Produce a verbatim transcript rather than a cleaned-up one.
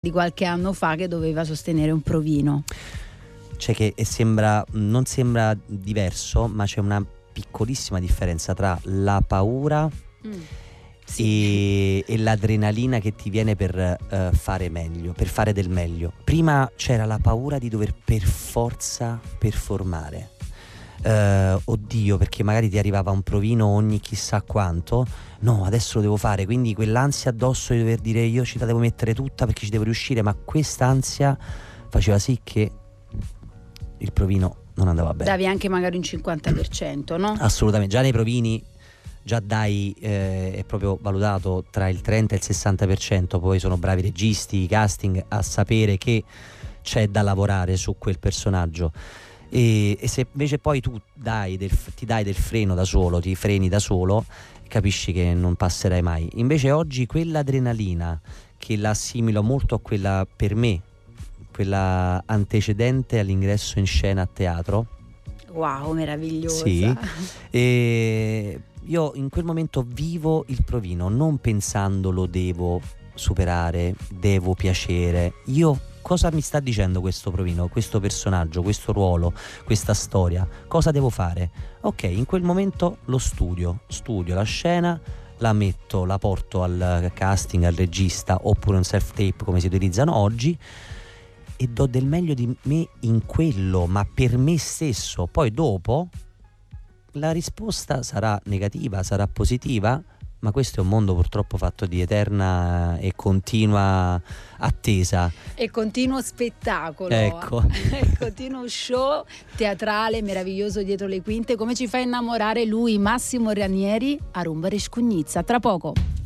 di qualche anno fa che doveva sostenere un provino. Cioè che sembra, non sembra diverso, ma c'è una piccolissima differenza tra la paura mm. sì. e, e l'adrenalina che ti viene per uh, fare meglio, per fare del meglio. Prima c'era la paura di dover per forza performare. Uh, oddio, perché magari ti arrivava un provino ogni chissà quanto, no, adesso lo devo fare, quindi quell'ansia addosso di dover dire io ci la devo mettere tutta perché ci devo riuscire, ma quest'ansia faceva sì che il provino non andava bene. Davi anche magari un cinquanta per cento, no? Assolutamente, già nei provini già dai, eh, è proprio valutato tra il trenta e il sessanta per cento, poi sono bravi registi, i casting a sapere che c'è da lavorare su quel personaggio. E, e se invece poi tu dai del, ti dai del freno da solo, ti freni da solo, capisci che non passerai mai. Invece oggi quell'adrenalina che la assimilo molto a quella, per me, quella antecedente all'ingresso in scena a teatro. Wow, meravigliosa. Sì. E io in quel momento vivo il provino non pensando lo devo superare, devo piacere. Io cosa mi sta dicendo questo provino, questo personaggio, questo ruolo, questa storia? Cosa devo fare? Ok, in quel momento lo studio, studio la scena, la metto, la porto al casting, al regista, oppure un self-tape come si utilizzano oggi, e do del meglio di me in quello, ma per me stesso. Poi dopo la risposta sarà negativa, sarà positiva, ma questo è un mondo purtroppo fatto di eterna e continua attesa e continuo spettacolo, ecco. E continuo show teatrale meraviglioso dietro le quinte. Come ci fa innamorare lui, Massimo Ranieri, a Rumba Rescugnizza. Tra poco.